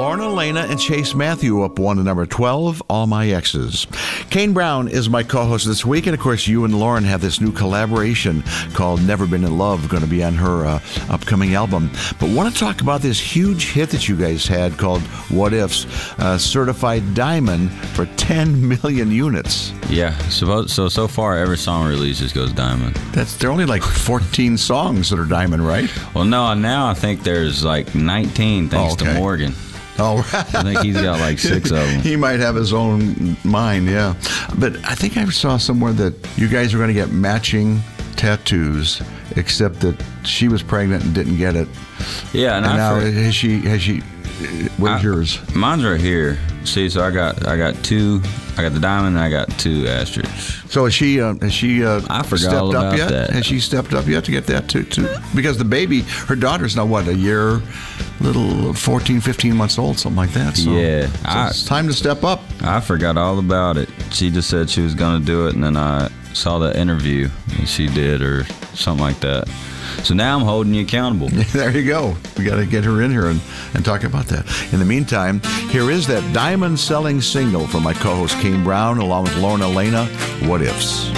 Lorna Elena and Chase Matthew up one to number 12, All My Exes. Kane Brown is my co-host this week, and of course you and Lauren have this new collaboration called Never Been in Love, going to be on her upcoming album. But want to talk about this huge hit that you guys had called What Ifs, certified diamond for 10 million units. Yeah, so far every song releases goes diamond. There are only like 14 songs that are diamond, right? Well, no, now I think there's like 19 thanks to Morgan. Oh, right. I think he's got like 6 of them. He might have his own mind, yeah. But I think I saw somewhere that you guys are going to get matching tattoos, except that she was pregnant and didn't get it. Yeah, and now has she? Where's yours? Mine's right here. See, so I got 2. I got the diamond, and I got 2 asterisks. So has she I forgot stepped all up about yet? that. Has she stepped up yet to get that too? Because the baby, her daughter's now what, a year, little 14, 15 months old, something like that. So, yeah, so it's time to step up. I forgot all about it. She just said she was gonna do it, and then I saw the interview and she did, or something like that. So now I'm holding you accountable. There you go. We got to get her in here and talk about that. In the meantime, here is that diamond-selling single from my co-host Kane Brown along with Lorna Elena, What Ifs.